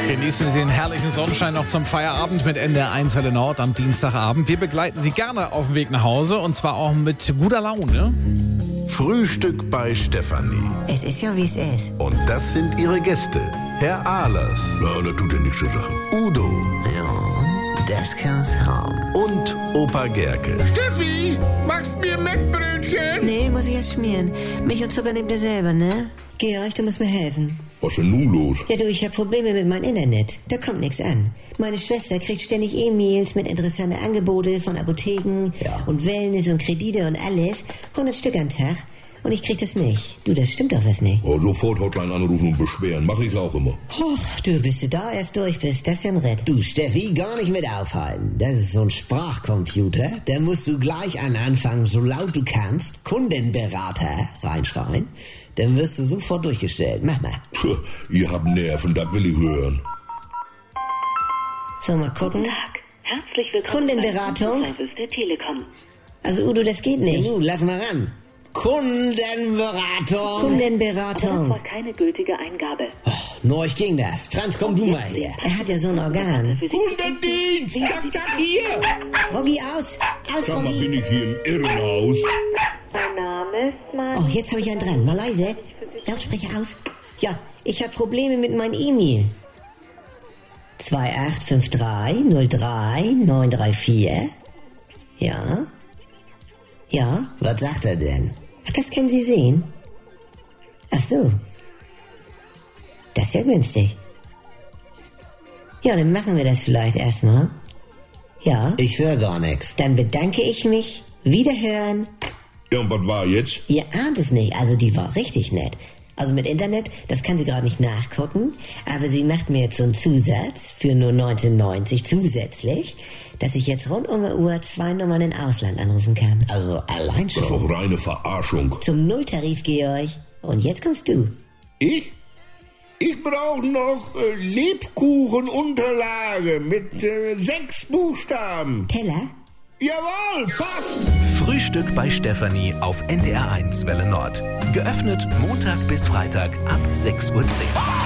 Genießen Sie den herrlichen Sonnenschein noch zum Feierabend mit NDR 1 Welle Nord am Dienstagabend. Wir begleiten Sie gerne auf dem Weg nach Hause und zwar auch mit guter Laune. Frühstück bei Stefanie. Es ist ja, wie es ist. Und das sind ihre Gäste. Herr Ahlers. Ja, das tut ja nichts zu sagen. Udo. Ja, das kann's haben. Und Opa Gerke. Steffi, machst mir Mettbrötchen? Nee, muss ich erst schmieren. Milch und Zucker nehmt ihr selber, ne? Georg, du musst mir helfen. Was ist denn nun los? Ja, du, ich hab Probleme mit meinem Internet. Da kommt nichts an. Meine Schwester kriegt ständig E-Mails mit interessanten Angeboten von Apotheken und Wellness und Kredite und alles. 100 Stück am Tag. Und ich krieg das nicht. Du, das stimmt doch was nicht. Oh, sofort Hotline anrufen und beschweren. Mach ich auch immer. Och, du, bis du da erst durch bist, das ist ja ein Ritt. Du, Steffi, gar nicht mit aufhalten. Das ist so ein Sprachcomputer. Da musst du gleich an Anfang, so laut du kannst, Kundenberater reinschreien. Dann wirst du sofort durchgestellt. Mach mal. Puh, ihr habt Nerven, das will ich hören. So, mal gucken. Guten Tag. Herzlich willkommen Kundenberatung? beim Service der Telekom. Also, Udo, das geht nicht. Du, lass mal ran. Kundenberatung. Aber das Kundenberatung. war keine gültige Eingabe. Neuch ging das. Franz, komm du mal her. Er hat ja so ein Organ. Für Sie Kundendienst, zack, zack, hier. Robby, aus! Aus, Sag mal, Robby! bin ich hier im Irrenhaus? Mein Name ist Mann. Oh, jetzt habe ich einen dran. Mal leise. Lautsprecher aus. Ja, ich habe Probleme mit meinem E-Mail. 285303934. Ja? Ja? Was sagt er denn? Ach, das können Sie sehen. Ach so. Das ist ja günstig. Ja, dann machen wir das vielleicht erstmal. Ja? Ich höre gar nichts. Dann bedanke ich mich. Wiederhören. Ja, und was war jetzt? Ihr ahnt es nicht, also die war richtig nett. Also mit Internet, das kann sie gerade nicht nachgucken, aber sie macht mir jetzt so einen Zusatz für nur 19,90 zusätzlich, dass ich jetzt rund um die Uhr 2 Nummern im Ausland anrufen kann. Also allein Das ist schon. doch reine Verarschung. Zum Nulltarif, Georg. Und jetzt kommst du. Ich? Ich brauche noch Lebkuchenunterlage mit 6 Buchstaben. Teller? Jawohl, passt. Frühstück bei Stefanie auf NDR 1 Welle Nord. Geöffnet Montag bis Freitag ab 6:10 Uhr.